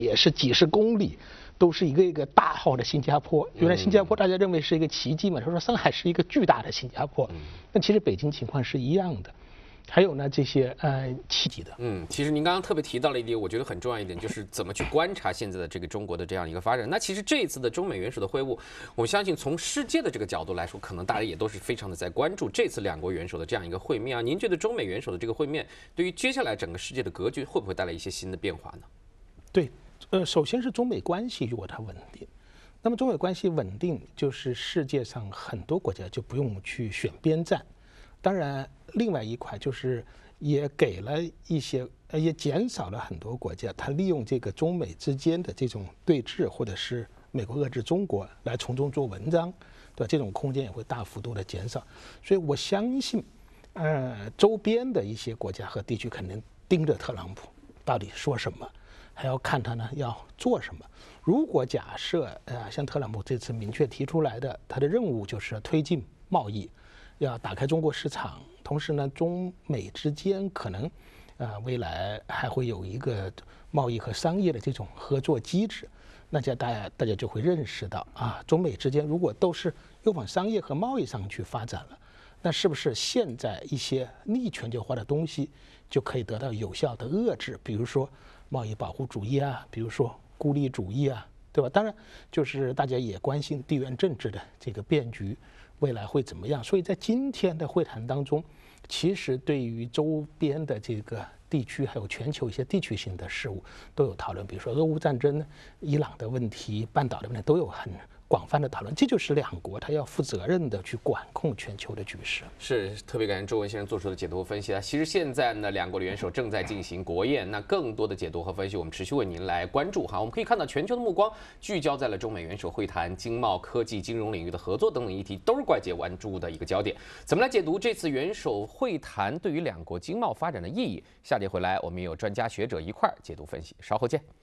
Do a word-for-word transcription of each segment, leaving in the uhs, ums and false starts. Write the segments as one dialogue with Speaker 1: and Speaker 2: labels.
Speaker 1: 也是几十公里，都是一个一个大号的新加坡。原来新加坡大家认为是一个奇迹嘛，他说上海是一个巨大的新加坡，那其实北京情况是一样的。还有呢，这些呃气体的，
Speaker 2: 嗯，其实您刚刚特别提到了一点，我觉得很重要一点，就是怎么去观察现在的这个中国的这样一个发展。那其实这一次的中美元首的会晤，我相信从世界的这个角度来说，可能大家也都是非常的在关注这次两国元首的这样一个会面啊。您觉得中美元首的这个会面，对于接下来整个世界的格局会不会带来一些新的变化呢？
Speaker 1: 对，呃，首先是中美关系如果它稳定，那么中美关系稳定，就是世界上很多国家就不用去选边站。当然，另外一块就是也给了一些，呃，也减少了很多国家，它利用这个中美之间的这种对峙，或者是美国遏制中国来从中做文章，对吧？这种空间也会大幅度的减少。所以我相信，呃，周边的一些国家和地区肯定盯着特朗普到底说什么，还要看他呢要做什么。如果假设，呃，像特朗普这次明确提出来的，他的任务就是推进贸易。要打开中国市场，同时呢，中美之间可能，呃，未来还会有一个贸易和商业的这种合作机制，那这大家大家就会认识到啊，中美之间如果都是又往商业和贸易上去发展了，那是不是现在一些逆全球化的东西就可以得到有效的遏制？比如说贸易保护主义啊，比如说孤立主义啊，对吧？当然，就是大家也关心地缘政治的这个变局。未来会怎么样？所以在今天的会谈当中，其实对于周边的这个地区，还有全球一些地区性的事务都有讨论，比如说俄乌战争、伊朗的问题、半岛的问题，都有很广泛的讨论。这就是两国它要负责任的去管控全球的局势。
Speaker 2: 是，特别感谢周文先生做出的解读和分析啊。其实现在呢，两国的元首正在进行国宴，那更多的解读和分析，我们持续为您来关注哈。我们可以看到，全球的目光聚焦在了中美元首会谈、经贸、科技、金融领域的合作等等议题，都是外界关注的一个焦点。怎么来解读这次元首会谈对于两国经贸发展的意义？下节回来，我们也有专家学者一块儿解读分析。稍后见。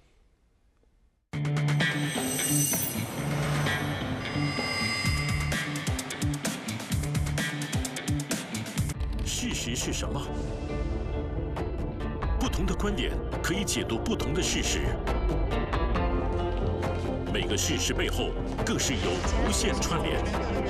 Speaker 3: 事实是什么？不同的观点可以解读不同的事实。每个事实背后更是有无限串联。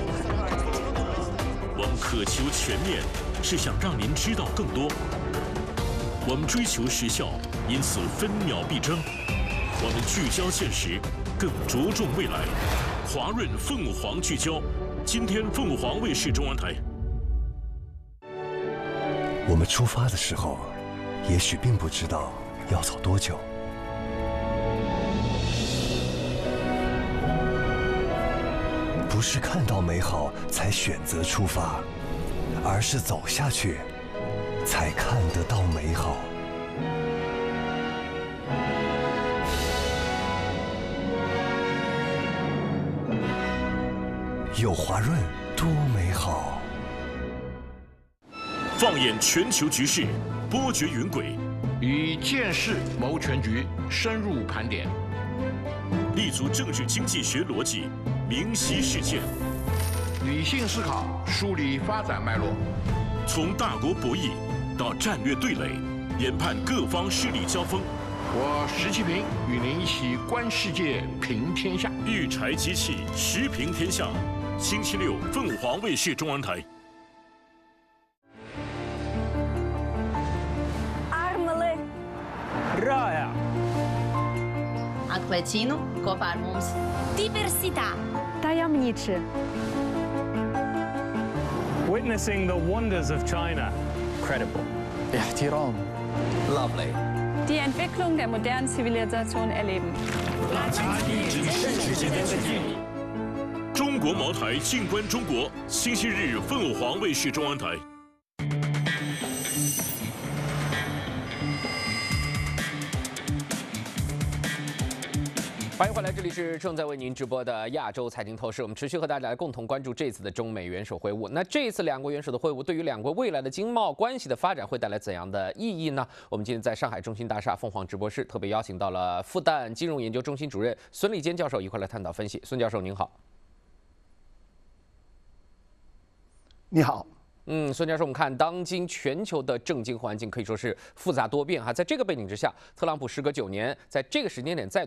Speaker 3: 我们渴求全面，是想让您知道更多。我们追求时效，因此分秒必争。我们聚焦现实，更着重未来。华润凤凰聚焦，今天凤凰卫视中文台。
Speaker 4: 我们出发的时候，也许并不知道要走多久。不是看到美好才选择出发，而是走下去，才看得到美好。有华润多美好。
Speaker 3: 放眼全球局势，波谲云诡，
Speaker 5: 以见识谋全局，深入盘点，
Speaker 3: 立足政治经济学逻辑，明晰事件，
Speaker 5: 理性思考，梳理发展脉络，
Speaker 3: 从大国博弈到战略对垒，研判各方势力交锋。
Speaker 5: 我石其平与您一起观世界，评天下。
Speaker 3: 育才机器，时评天下。星期六，凤凰卫视中文台。
Speaker 6: Rāja.
Speaker 7: Atklēcinu kopā ar mums.
Speaker 8: Diversitā.
Speaker 9: Tajemniczy.
Speaker 6: Witnessing the wonders of China.
Speaker 10: Credible.
Speaker 11: Ihtiram.
Speaker 10: Lovely.
Speaker 9: Die Entwicklung der modernen Zivilisation erleben.
Speaker 3: 中国茅台静观中国，星期日凤凰卫视中文台。
Speaker 2: 欢迎回来，这里是正在为您直播的亚洲财经透视。我们持续和大家来共同关注这次的中美元首会晤。那这一次两国元首的会晤，对于两国未来的经贸关系的发展会带来怎样的意义呢？我们今天在上海中心大厦凤凰直播室特别邀请到了复旦金融研究中心主任孙立坚教授一块来探讨分析。孙教授您好。
Speaker 12: 你好。
Speaker 2: 嗯，孙教授，我们看当今全球的政经环境可以说是复杂多变哈，在这个背景之下，特朗普时隔九年，在这个时间点再